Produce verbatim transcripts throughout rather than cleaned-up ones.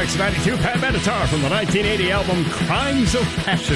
X ninety-two, Pat Benatar from the nineteen eighty album Crimes of Passion.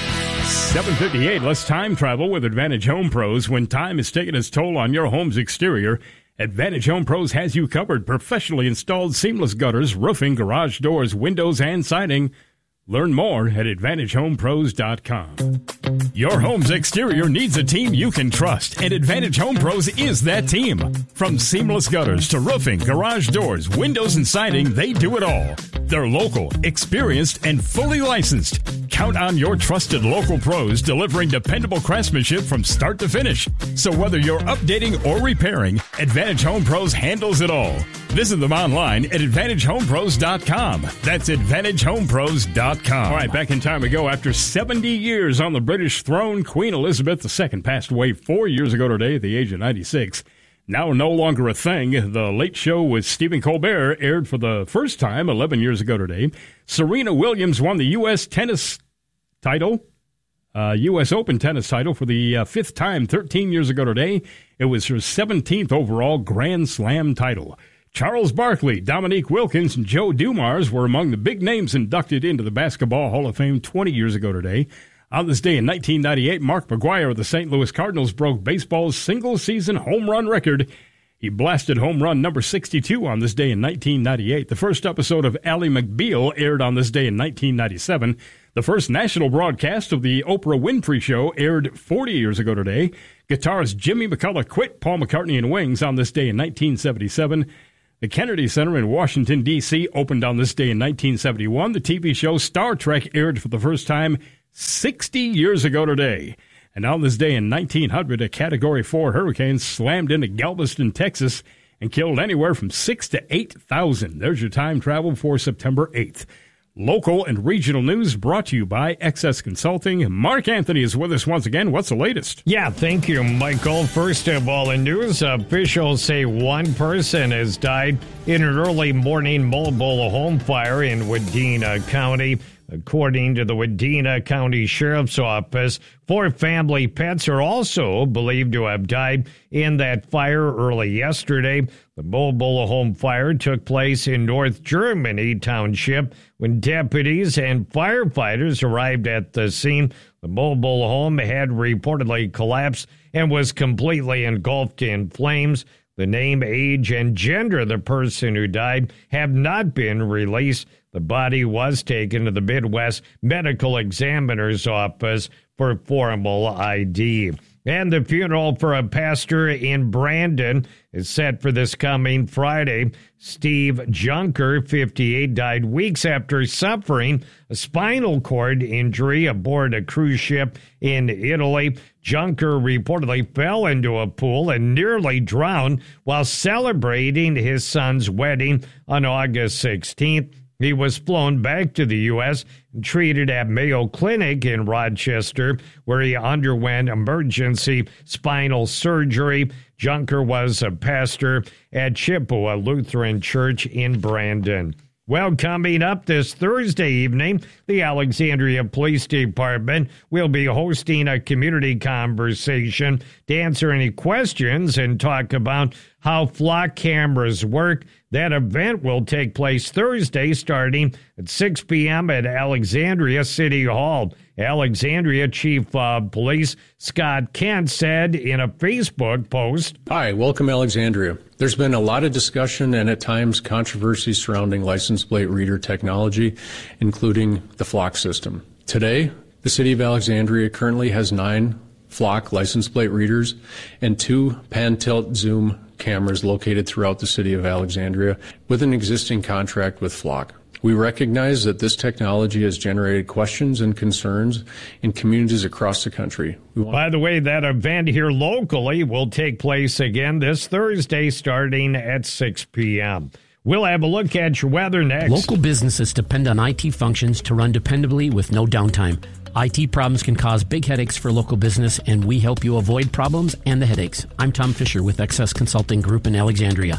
seven fifty-eight, let's time travel with Advantage Home Pros. When time is taking its toll on your home's exterior, Advantage Home Pros has you covered. Professionally installed seamless gutters, roofing, garage doors, windows, and siding. Learn more at advantage home pros dot com. Your home's exterior needs a team you can trust, and Advantage Home Pros is that team. From seamless gutters to roofing, garage doors, windows, and siding, they do it all. They're local, experienced, and fully licensed. Count on your trusted local pros delivering dependable craftsmanship from start to finish. So whether you're updating or repairing, Advantage Home Pros handles it all. Visit them online at advantage home pros dot com. That's advantage home pros dot com. All right, back in time ago, after seventy years on the British throne, Queen Elizabeth the Second passed away four years ago today at the age of ninety-six. Now no longer a thing, The Late Show with Stephen Colbert aired for the first time eleven years ago today. Serena Williams won the U S tennis title, uh, U S Open tennis title for the uh, fifth time thirteen years ago today. It was her seventeenth overall Grand Slam title. Charles Barkley, Dominique Wilkins, and Joe Dumars were among the big names inducted into the Basketball Hall of Fame twenty years ago today. On this day in nineteen ninety-eight, Mark McGwire of the Saint Louis Cardinals broke baseball's single-season home run record. He blasted home run number sixty-two on this day in nineteen ninety-eight. The first episode of Ally McBeal aired on this day in nineteen ninety-seven. The first national broadcast of the Oprah Winfrey Show aired forty years ago today. Guitarist Jimmy McCullough quit Paul McCartney and Wings on this day in nineteen seventy-seven. The Kennedy Center in Washington, D C opened on this day in nineteen seventy-one. The T V show Star Trek aired for the first time sixty years ago today. And on this day in nineteen hundred, a Category four hurricane slammed into Galveston, Texas, and killed anywhere from six to eight thousand. There's your time travel for September eighth. Local and regional news brought to you by Excess Consulting. Mark Anthony is with us once again. What's the latest? Yeah, thank you, Michael. First of all, in news, officials say one person has died in an early morning mobile home fire in Wadena County. According to the Wadena County Sheriff's Office, four family pets are also believed to have died in that fire early yesterday. The mobile home fire took place in North Germany Township when deputies and firefighters arrived at the scene. The mobile home had reportedly collapsed and was completely engulfed in flames. The name, age, and gender of the person who died have not been released. The body was taken to the Midwest Medical Examiner's Office for formal I D. And the funeral for a pastor in Brandon is set for this coming Friday. Steve Junker, fifty-eight, died weeks after suffering a spinal cord injury aboard a cruise ship in Italy. Junker reportedly fell into a pool and nearly drowned while celebrating his son's wedding on August sixteenth. He was flown back to the U S and treated at Mayo Clinic in Rochester, where he underwent emergency spinal surgery. Junker was a pastor at Chippewa Lutheran Church in Brandon. Well, coming up this Thursday evening, the Alexandria Police Department will be hosting a community conversation to answer any questions and talk about how flock cameras work. That event will take place Thursday starting at six p.m. at Alexandria City Hall. Alexandria Chief of Police Scott Kent said in a Facebook post, "Hi, welcome Alexandria. There's been a lot of discussion and at times controversy surrounding license plate reader technology, including the flock system. Today, the city of Alexandria currently has nine flock license plate readers and two pan-tilt zoom cameras located throughout the city of Alexandria with an existing contract with Flock. We recognize that this technology has generated questions and concerns in communities across the country. We want- By the way, that event here locally will take place again this Thursday starting at six p.m. We'll have a look at your weather next. Local businesses depend on I T functions to run dependably with no downtime. I T problems can cause big headaches for local business, and we help you avoid problems and the headaches. I'm Tom Fisher with Excess Consulting Group in Alexandria.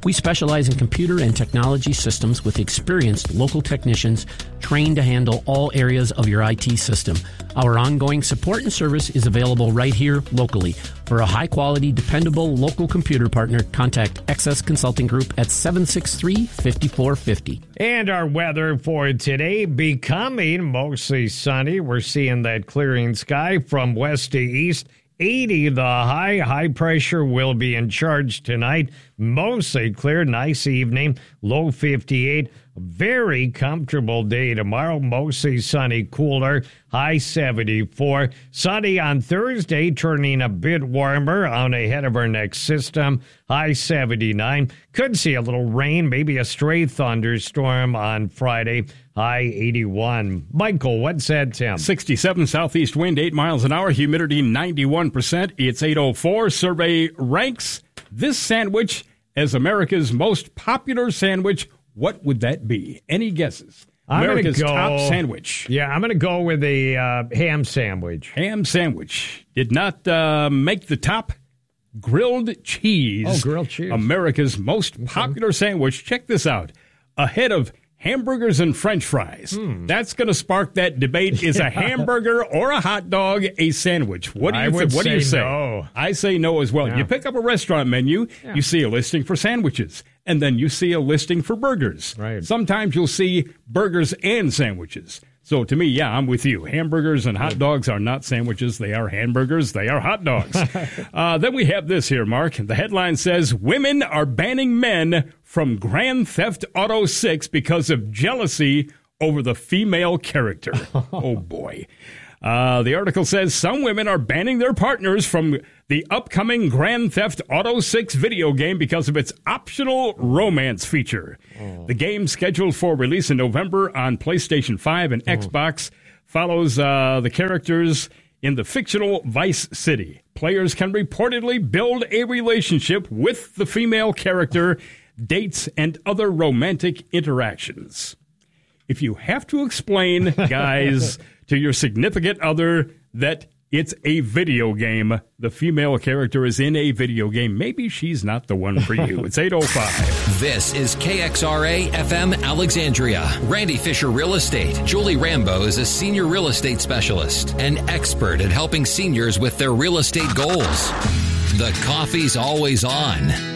We specialize in computer and technology systems with experienced local technicians trained to handle all areas of your I T system. Our ongoing support and service is available right here locally. For a high-quality, dependable local computer partner, contact X S Consulting Group at seven six three, five four five zero. And our weather for today becoming mostly sunny. We're seeing that clearing sky from west to east. eighty the high. High pressure will be in charge tonight. Mostly clear. Nice evening. Low fifty-eight. Very comfortable day tomorrow. Mostly sunny, cooler. High seventy-four. Sunny on Thursday, turning a bit warmer on ahead of our next system. High seventy-nine. Could see a little rain, maybe a stray thunderstorm on Friday. High eighty-one. Michael, what's that temp? sixty-seven southeast wind, eight miles an hour, humidity ninety-one percent. It's eight oh four. Survey ranks this sandwich as America's most popular sandwich. What would that be? Any guesses? I'm America's gonna go, top sandwich. Yeah, I'm going to go with a uh, ham sandwich. Ham sandwich. Did not uh, make the top. Grilled cheese. Oh, grilled cheese. America's most okay. popular sandwich. Check this out. Ahead of hamburgers and French fries. Hmm. That's going to spark that debate. Is a hamburger or a hot dog a sandwich? What do you I would th- What say do you say? No. I say no as well. Yeah. You pick up a restaurant menu, yeah. you see a listing for sandwiches, and then you see a listing for burgers. Right. Sometimes you'll see burgers and sandwiches. So to me, yeah, I'm with you. Hamburgers and hot dogs are not sandwiches. They are hamburgers. They are hot dogs. uh, then we have this here, Mark. The headline says, women are banning men from Grand Theft Auto six because of jealousy over the female character. Oh, boy. Uh, the article says some women are banning their partners from the upcoming Grand Theft Auto six video game because of its optional romance feature. Oh. The game, scheduled for release in November on PlayStation five and oh. Xbox, follows uh, the characters in the fictional Vice City. Players can reportedly build a relationship with the female character, dates, and other romantic interactions. If you have to explain, guys, to your significant other that it's a video game, the female character is in a video game, maybe she's not the one for you. It's eight oh five. This is K X R A F M Alexandria. Randy Fisher Real Estate. Julie Rambo is a senior real estate specialist, an expert at helping seniors with their real estate goals. The coffee's always on.